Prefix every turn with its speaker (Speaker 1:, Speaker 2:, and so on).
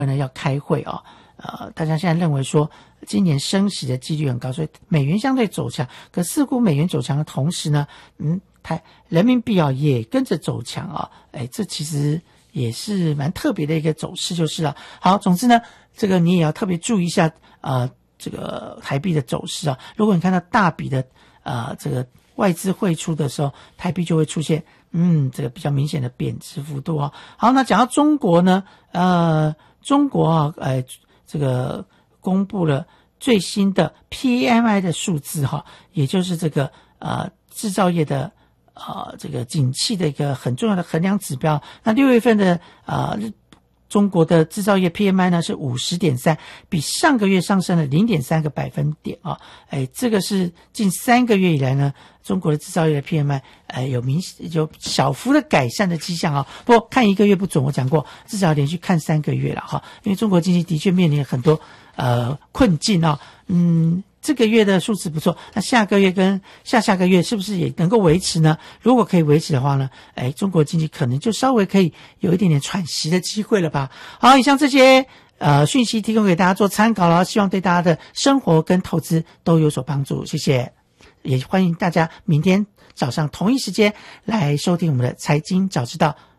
Speaker 1: 呢要开会哦，大家现在认为说今年升息的几率很高，所以美元相对走强。可似乎美元走强的同时呢，人民币也跟着走强啊，这其实也是蛮特别的一个走势就是了。好，总之呢，这个你也要特别注意一下这个台币的走势啊。如果你看到大笔的这个外资汇出的时候，台币就会出现这个比较明显的贬值幅度啊。好，那讲到中国呢，中国这个公布了最新的 PMI 的数字哈，也就是这个制造业的这个景气的一个很重要的衡量指标。那6月份的中国的制造业 PMI 呢是 50.3， 比上个月上升了 0.3 个百分点啊。这个是近3个月以来呢，中国的制造业的 PMI 有小幅的改善的迹象啊。不过看1个月不准，我讲过，至少连续看3个月了哈。因为中国经济的确面临很多困境啊。这个月的数字不错，那下个月跟下个月是不是也能够维持呢？如果可以维持的话呢，中国经济可能就稍微可以有一点点喘息的机会了吧。好，以上这些讯息提供给大家做参考了，希望对大家的生活跟投资都有所帮助，谢谢。也欢迎大家明天早上同一时间来收听我们的财经早知道。